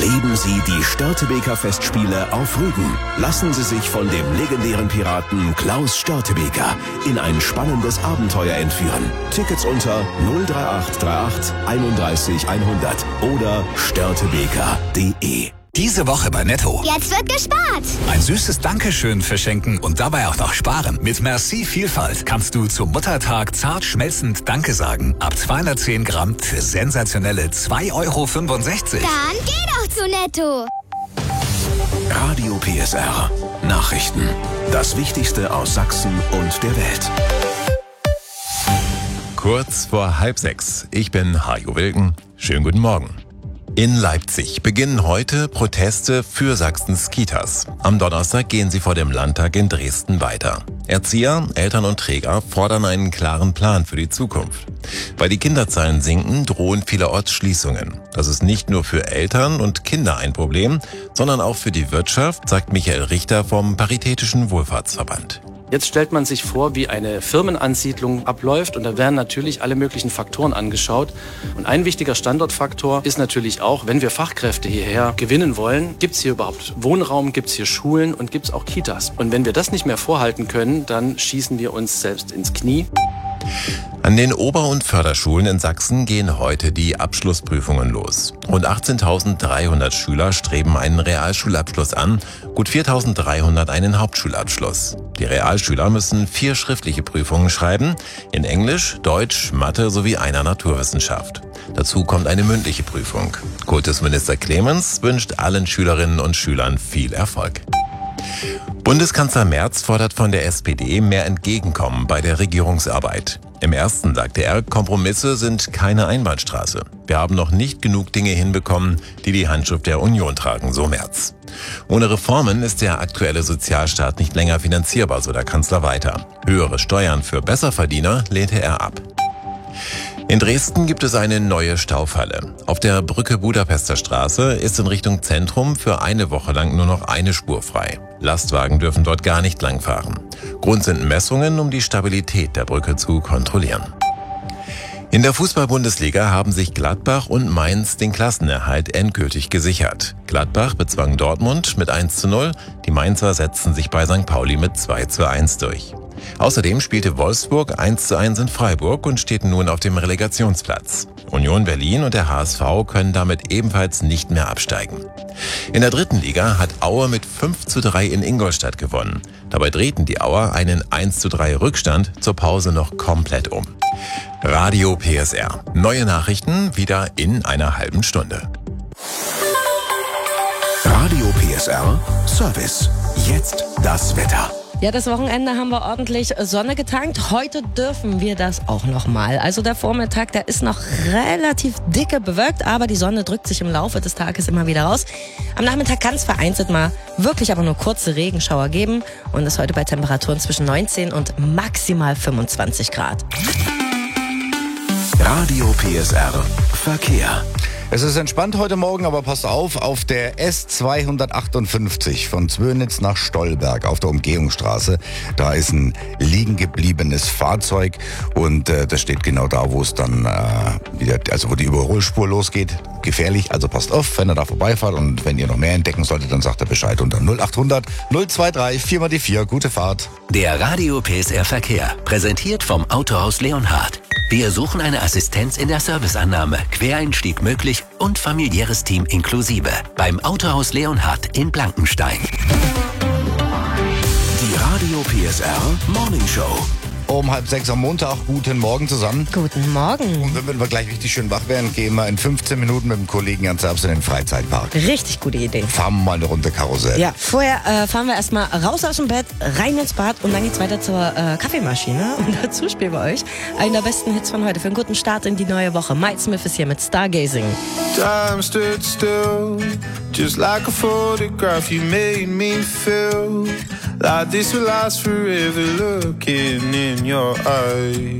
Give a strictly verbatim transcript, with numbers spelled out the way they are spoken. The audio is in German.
Erleben Sie die Störtebeker Festspiele auf Rügen. Lassen Sie sich von dem legendären Piraten Klaus Störtebeker in ein spannendes Abenteuer entführen. Tickets unter null drei acht drei acht einunddreißig hundert oder störtebeker punkt de. Diese Woche bei Netto. Jetzt wird gespart. Ein süßes Dankeschön verschenken und dabei auch noch sparen. Mit Merci Vielfalt kannst du zum Muttertag zart schmelzend Danke sagen. Ab zweihundertzehn Gramm für sensationelle zwei Euro fünfundsechzig. Dann geh doch zu Netto. Radio P S R. Nachrichten. Das Wichtigste aus Sachsen und der Welt. Kurz vor halb sechs. Ich bin Hajo Wilken. Schönen guten Morgen. In Leipzig beginnen heute Proteste für Sachsens Kitas. Am Donnerstag gehen sie vor dem Landtag in Dresden weiter. Erzieher, Eltern und Träger fordern einen klaren Plan für die Zukunft. Weil die Kinderzahlen sinken, drohen vielerorts Schließungen. Das ist nicht nur für Eltern und Kinder ein Problem, sondern auch für die Wirtschaft, sagt Michael Richter vom Paritätischen Wohlfahrtsverband. Jetzt stellt man sich vor, wie eine Firmenansiedlung abläuft und da werden natürlich alle möglichen Faktoren angeschaut. Und ein wichtiger Standortfaktor ist natürlich auch, wenn wir Fachkräfte hierher gewinnen wollen, gibt es hier überhaupt Wohnraum, gibt es hier Schulen und gibt es auch Kitas. Und wenn wir das nicht mehr vorhalten können, dann schießen wir uns selbst ins Knie. An den Ober- und Förderschulen in Sachsen gehen heute die Abschlussprüfungen los. Rund achtzehntausenddreihundert Schüler streben einen Realschulabschluss an, gut viertausenddreihundert einen Hauptschulabschluss. Die Realschüler müssen vier schriftliche Prüfungen schreiben, in Englisch, Deutsch, Mathe sowie einer Naturwissenschaft. Dazu kommt eine mündliche Prüfung. Kultusminister Clemens wünscht allen Schülerinnen und Schülern viel Erfolg. Bundeskanzler Merz fordert von der S P D mehr Entgegenkommen bei der Regierungsarbeit. Im ersten sagte er, Kompromisse sind keine Einbahnstraße. Wir haben noch nicht genug Dinge hinbekommen, die die Handschrift der Union tragen, so Merz. Ohne Reformen ist der aktuelle Sozialstaat nicht länger finanzierbar, so der Kanzler weiter. Höhere Steuern für Besserverdiener lehnte er ab. In Dresden gibt es eine neue Staufalle. Auf der Brücke Budapester Straße ist in Richtung Zentrum für eine Woche lang nur noch eine Spur frei. Lastwagen dürfen dort gar nicht langfahren. Grund sind Messungen, um die Stabilität der Brücke zu kontrollieren. In der Fußball-Bundesliga haben sich Gladbach und Mainz den Klassenerhalt endgültig gesichert. Gladbach bezwang Dortmund mit eins zu null, die Mainzer setzten sich bei Sankt Pauli mit zwei zu eins durch. Außerdem spielte Wolfsburg eins zu eins in Freiburg und steht nun auf dem Relegationsplatz. Union Berlin und der H S V können damit ebenfalls nicht mehr absteigen. In der dritten Liga hat Aue mit fünf zu drei in Ingolstadt gewonnen. Dabei drehten die Auer einen eins zu drei Rückstand zur Pause noch komplett um. Radio P S R. Neue Nachrichten wieder in einer halben Stunde. Radio P S R Service. Jetzt das Wetter. Ja, das Wochenende haben wir ordentlich Sonne getankt. Heute dürfen wir das auch noch mal. Also der Vormittag, der ist noch relativ dicke bewölkt, aber die Sonne drückt sich im Laufe des Tages immer wieder raus. Am Nachmittag kann es vereinzelt mal wirklich aber nur kurze Regenschauer geben und ist heute bei Temperaturen zwischen neunzehn und maximal fünfundzwanzig Grad. Radio P S R Verkehr. Es ist entspannt heute Morgen, aber passt auf, auf der S zweihundertachtundfünfzig von Zwönitz nach Stolberg auf der Umgehungsstraße, da ist ein liegen gebliebenes Fahrzeug und äh, das steht genau da, wo es dann äh, wieder, also wo die Überholspur losgeht. Gefährlich, also passt auf, wenn ihr da vorbeifahrt und wenn ihr noch mehr entdecken solltet, dann sagt ihr Bescheid unter null achthundert null zweiundzwanzig vier mal die vier. Gute Fahrt. Der Radio P S R Verkehr, präsentiert vom Autohaus Leonhard. Wir suchen eine Assistenz in der Serviceannahme, Quereinstieg möglich und familiäres Team inklusive. Beim Autohaus Leonhard in Blankenstein. Die Radio P S R Morning Show. Um halb sechs am Montag. Guten Morgen zusammen. Guten Morgen. Und wenn wir gleich richtig schön wach werden, gehen wir in fünfzehn Minuten mit dem Kollegen Jan Zerbst in den Freizeitpark. Richtig gute Idee. Fahren wir mal eine Runde Karussell. Ja, vorher äh, fahren wir erstmal raus aus dem Bett, rein ins Bad und dann geht's weiter zur äh, Kaffeemaschine. Und dazu spielen wir euch einen der besten Hits von heute für einen guten Start in die neue Woche. Mike Smith ist hier mit Stargazing. Time stood still, just like a photograph. You made me feel like this will last forever, looking in your eyes.